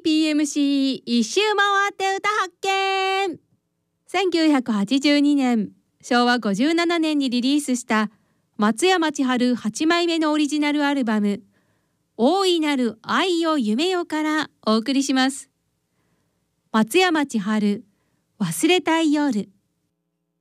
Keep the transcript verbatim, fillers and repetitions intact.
ピーエムシー 一周回って歌発見。せんきゅうひゃくはちじゅうにねん、しょうわごじゅうななねんにリリースした松山千春はちまいめのオリジナルアルバム大いなる愛よ夢よからお送りします。松山千春、忘れたい夜。